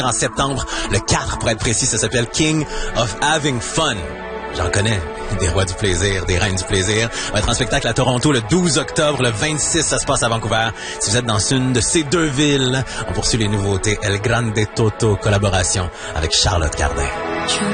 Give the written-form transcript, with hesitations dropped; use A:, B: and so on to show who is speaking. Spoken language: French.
A: en septembre, le 4 pour être précis, ça s'appelle King of Having Fun. J'en connais, des rois du plaisir, des reines du plaisir. On va être en spectacle à Toronto le 12 octobre, le 26, ça se passe à Vancouver. Si vous êtes dans une de ces deux villes, on poursuit les nouveautés. El Grande Toto, collaboration avec Charlotte Cardin.